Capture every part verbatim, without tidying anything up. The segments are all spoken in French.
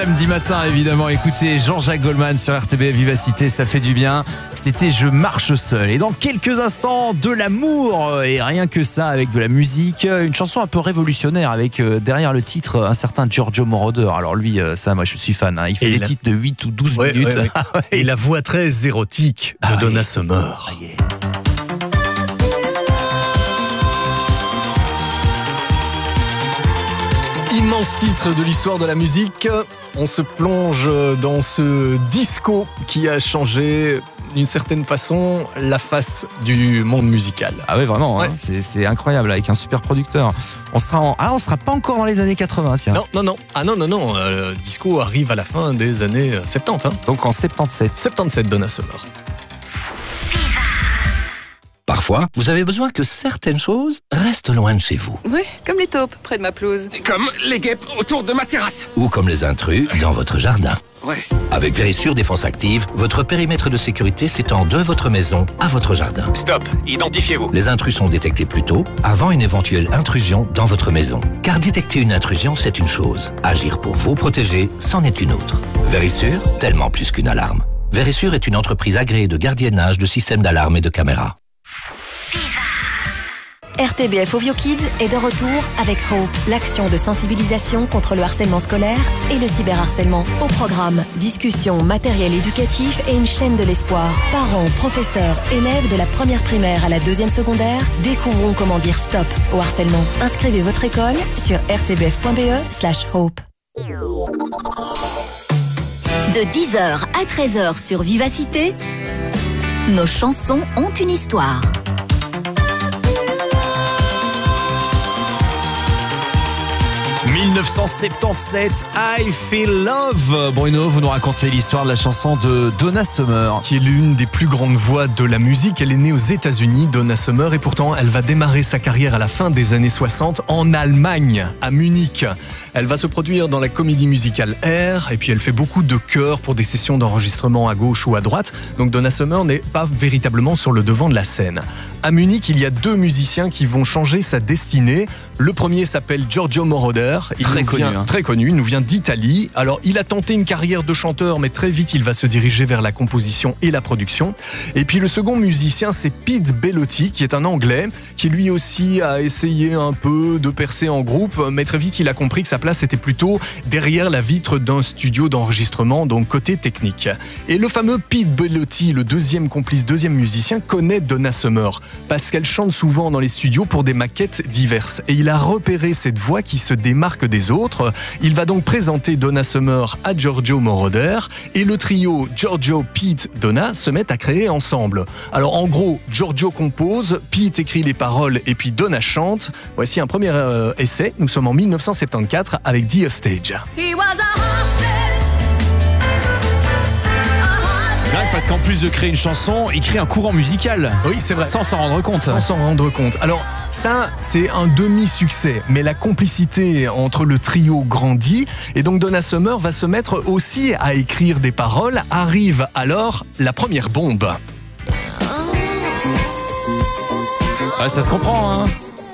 Samedi matin, évidemment, écoutez Jean-Jacques Goldman sur R T B F Vivacité, ça fait du bien. C'était Je marche seul. Et dans quelques instants, de l'amour et rien que ça avec de la musique. Une chanson un peu révolutionnaire avec euh, derrière le titre un certain Giorgio Moroder. Alors lui, euh, ça, moi je suis fan. Hein. Il fait et des la... titres de huit ou douze ouais, minutes. Ouais, ouais. Et la voix très érotique de ah, Donna oui. Summer. Ah, yeah. Immense titre de l'histoire de la musique. On se plonge dans ce disco qui a changé d'une certaine façon la face du monde musical. Ah oui, vraiment, ouais. hein, c'est, c'est incroyable avec un super producteur. On sera en... Ah, on sera pas encore dans les années quatre-vingts, tiens. Non, non, non. Ah non, non, non. Euh, le disco arrive à la fin des années soixante-dix. Hein. Donc en soixante-dix-sept. soixante-dix-sept, Donna Summer. Parfois, vous avez besoin que certaines choses restent loin de chez vous. Oui, comme les taupes près de ma pelouse. Comme les guêpes autour de ma terrasse. Ou comme les intrus dans votre jardin. Ouais. Avec Vérissure Défense Active, votre périmètre de sécurité s'étend de votre maison à votre jardin. Stop, identifiez-vous. Les intrus sont détectés plus tôt, avant une éventuelle intrusion dans votre maison. Car détecter une intrusion, c'est une chose. Agir pour vous protéger, c'en est une autre. Vérissure, tellement plus qu'une alarme. Vérissure est une entreprise agréée de gardiennage de systèmes d'alarme et de caméras. R T B F Ovio Kids est de retour avec Hope, l'action de sensibilisation contre le harcèlement scolaire et le cyberharcèlement. Au programme, discussions, matériel éducatif et une chaîne de l'espoir. Parents, professeurs, élèves de la première primaire à la deuxième secondaire, découvrons comment dire stop au harcèlement. Inscrivez votre école sur r t b f point b e slash hope. De dix heures à treize heures sur Vivacité, nos chansons ont une histoire. dix-neuf cent soixante-dix-sept, I Feel Love. Bruno, vous nous racontez l'histoire de la chanson de Donna Summer, qui est l'une des plus grandes voix de la musique. Elle est née aux États-Unis, Donna Summer, et pourtant elle va démarrer sa carrière à la fin des années soixante en Allemagne, à Munich. Elle va se produire dans la comédie musicale Air, et puis elle fait beaucoup de chœurs pour des sessions d'enregistrement à gauche ou à droite. Donc Donna Summer n'est pas véritablement sur le devant de la scène. À Munich, il y a deux musiciens qui vont changer sa destinée. Le premier s'appelle Giorgio Moroder. Il très connu, vient, hein. très connu, il nous vient d'Italie. Alors, il a tenté une carrière de chanteur, mais très vite, il va se diriger vers la composition et la production. Et puis, le second musicien, c'est Pete Bellotti, qui est un Anglais, qui lui aussi a essayé un peu de percer en groupe, mais très vite, il a compris que sa place était plutôt derrière la vitre d'un studio d'enregistrement, donc côté technique. Et le fameux Pete Bellotti, le deuxième complice, deuxième musicien, connaît Donna Summer, parce qu'elle chante souvent dans les studios pour des maquettes diverses. Et il a repéré cette voix qui se démarque des autres. Il va donc présenter Donna Summer à Giorgio Moroder et le trio Giorgio, Pete, Donna se met à créer ensemble. Alors en gros, Giorgio compose, Pete écrit les paroles et puis Donna chante. Voici un premier euh, essai. Nous sommes en dix-neuf cent soixante-quatorze avec Dear Stage. Parce qu'en plus de créer une chanson, il crée un courant musical. Oui, c'est vrai. Sans s'en rendre compte. Sans s'en rendre compte. Alors, ça, c'est un demi-succès. Mais la complicité entre le trio grandit. Et donc, Donna Summer va se mettre aussi à écrire des paroles. Arrive alors la première bombe. Ah, ça se comprend, hein.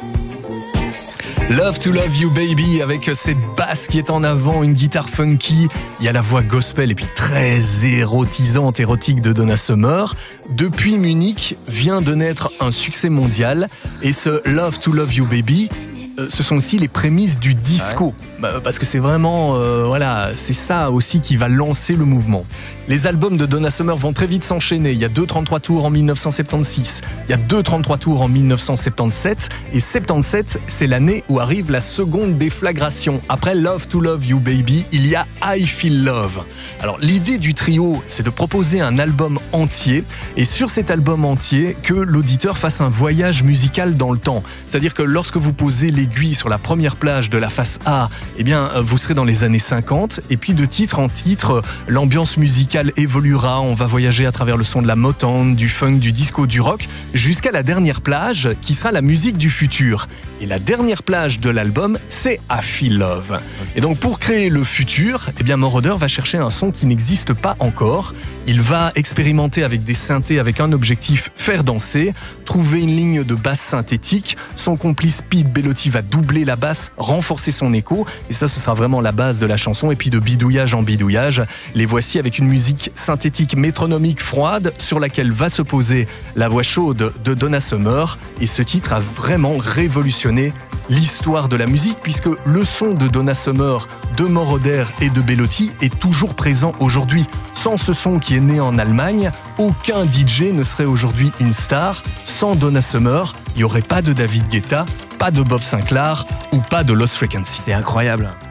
Love to Love You Baby avec cette basse qui est en avant, une guitare funky, il y a la voix gospel et puis très érotisante, érotique de Donna Summer. Depuis Munich vient de naître un succès mondial et ce Love to Love You Baby, euh, ce sont aussi les prémices du disco. Ouais. Bah, parce que c'est vraiment, euh, voilà, c'est ça aussi qui va lancer le mouvement. Les albums de Donna Summer vont très vite s'enchaîner. Il y a deux trente-trois tours en dix-neuf cent soixante-seize, il y a deux trente-trois tours en dix-neuf cent soixante-dix-sept, et soixante-dix-sept, c'est l'année où arrive la seconde déflagration. Après Love to Love You Baby, il y a I Feel Love. Alors l'idée du trio, c'est de proposer un album entier, et sur cet album entier, que l'auditeur fasse un voyage musical dans le temps. C'est-à-dire que lorsque vous posez l'aiguille sur la première plage de la face A, eh bien, vous serez dans les années cinquante, et puis de titre en titre, l'ambiance musicale évoluera, on va voyager à travers le son de la Motown, du funk, du disco, du rock, jusqu'à la dernière plage, qui sera la musique du futur. Et la dernière plage de l'album, c'est I Feel Love. Et donc, pour créer le futur, eh bien, Moroder va chercher un son qui n'existe pas encore. Il va expérimenter avec des synthés, avec un objectif, faire danser, trouver une ligne de basse synthétique. Son complice Pete Bellotti va va doubler la basse, renforcer son écho. Et ça, ce sera vraiment la base de la chanson. Et puis de bidouillage en bidouillage, les voici avec une musique synthétique métronomique froide sur laquelle va se poser la voix chaude de Donna Summer. Et ce titre a vraiment révolutionné l'histoire de la musique, puisque le son de Donna Summer, de Moroder et de Bellotti est toujours présent aujourd'hui. Sans ce son qui est né en Allemagne, aucun D J ne serait aujourd'hui une star. Sans Donna Summer, il n'y aurait pas de David Guetta, pas de Bob Sinclair ou pas de Lost Frequency. C'est incroyable.